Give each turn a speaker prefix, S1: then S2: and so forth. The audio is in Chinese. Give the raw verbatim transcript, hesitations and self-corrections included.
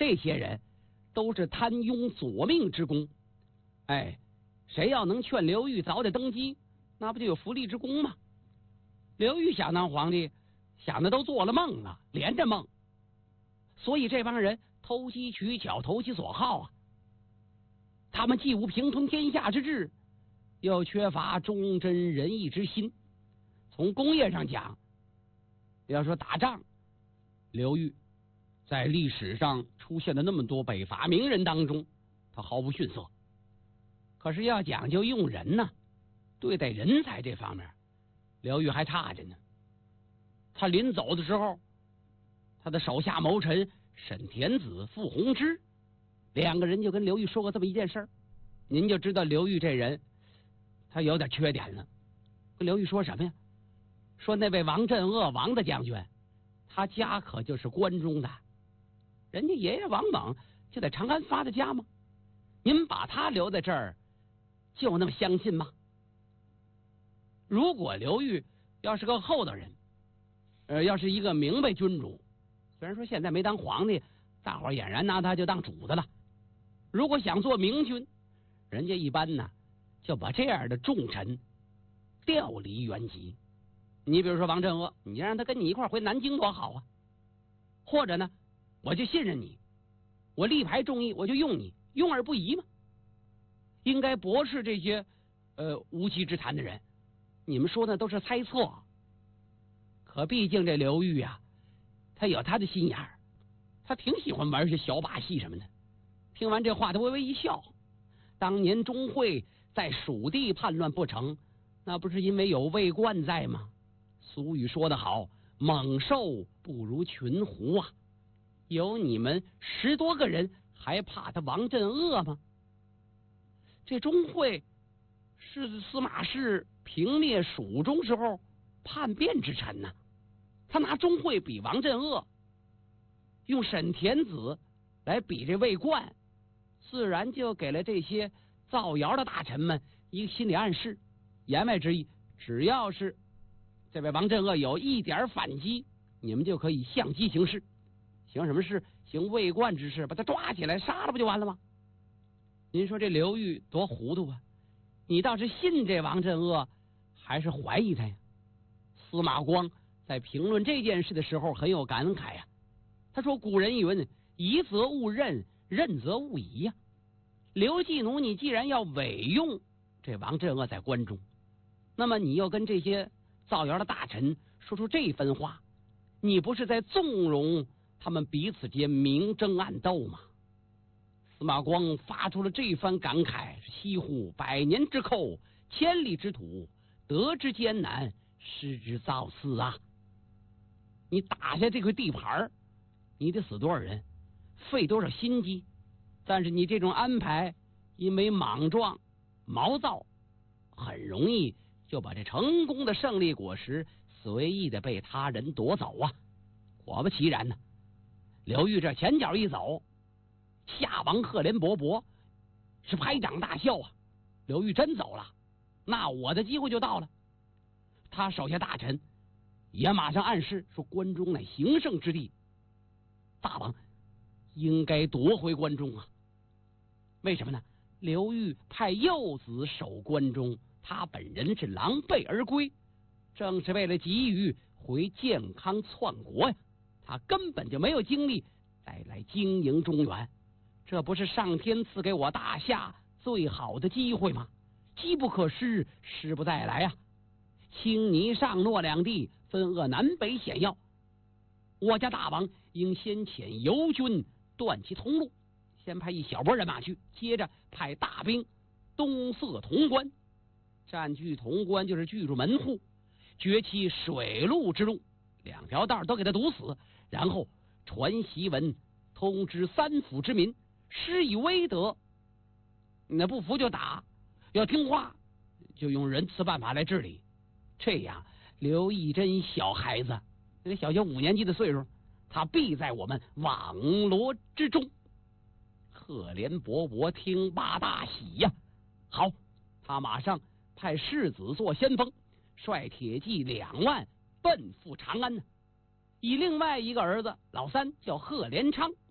S1: 这些人都是贪庸索命之功。哎，谁要能劝刘裕早点登基，那不就有福利之功吗？刘裕想当皇帝，想的都做了梦了，连着梦。所以这帮人投机取巧，投其所好啊。他们既无平吞天下之志，又缺乏忠贞仁义之心。从工业上讲，要说打仗，刘裕在历史上出现的那么多北伐名人当中，他毫不逊色。可是要讲究用人呢，对待人才这方面，刘裕还差着呢。他临走的时候，他的手下谋臣沈田子、傅弘之两个人就跟刘裕说过这么一件事儿，您就知道刘裕这人他有点缺点了。跟刘裕说什么呀？说那位王镇恶王大将军，他家可就是关中的，人家爷爷王猛就在长安发的家吗？您把他留在这儿，就那么相信吗？如果刘裕要是个厚道人，呃，要是一个明白君主，虽然说现在没当皇帝，大伙儿俨然拿他就当主子了。如果想做明君，人家一般呢就把这样的重臣调离原籍。你比如说王镇恶，你让他跟你一块儿回南京多好啊！或者呢，我就信任你，我力排众议，我就用你，用而不疑嘛。应该驳斥这些呃无稽之谈的人。你们说的都是猜测，可毕竟这刘裕啊，他有他的心眼儿，他挺喜欢玩些小把戏什么的。听完这话，他微微一笑。当年钟会在蜀地叛乱不成，那不是因为有魏冠在吗？俗语说得好，猛兽不如群狐啊！有你们十多个人，还怕他王镇恶吗？这钟会是司马氏平灭蜀中时候叛变之臣呢、啊，他拿钟会比王镇恶，用沈田子来比这魏冠，自然就给了这些造谣的大臣们一个心理暗示，言外之意，只要是这位王镇恶有一点反击，你们就可以相机行事。行什么事？行魏冠之事，把他抓起来杀了不就完了吗？您说这刘裕多糊涂啊！你倒是信这王镇恶，还是怀疑他呀？司马光在评论这件事的时候很有感慨呀、啊。他说：“古人云，疑则勿任，任则勿疑呀。刘季奴，你既然要委用这王镇恶在关中，那么你又跟这些造谣的大臣说出这番话，你不是在纵容他们彼此间明争暗斗吗？”司马光发出了这番感慨：“西乎百年之寇，千里之土，得之艰难，失之造次啊！你打下这块地盘，你得死多少人，费多少心机？但是你这种安排，因为莽撞、毛躁，很容易就把这成功的胜利果实随意的被他人夺走啊！”果不其然呢，刘裕这前脚一走，夏王赫连勃勃是拍掌大笑啊！刘裕真走了，那我的机会就到了。他手下大臣也马上暗示说，关中乃行胜之地，大王应该夺回关中啊！为什么呢？刘裕派幼子守关中，他本人是狼狈而归，正是为了急于回健康篡国呀！他根本就没有精力再来经营中原，这不是上天赐给我大夏最好的机会吗？机不可失，失不再来啊！青泥上诺两地，分扼南北险要，我家大王应先遣游军断其通路，先派一小波人马去，接着派大兵东塞潼关，占据潼关就是据住门户，绝其水陆之路，两条道都给他堵死，然后传檄文通知三府之民，施以威德，那不服就打，要听话就用仁慈办法来治理。这样刘义珍小孩子，那小学五年级的岁数，他必在我们网罗之中。赫连勃勃听罢大喜呀、啊！好，他马上派世子做先锋，率铁骑两万奔赴长安呢。以另外一个儿子老三叫贺连昌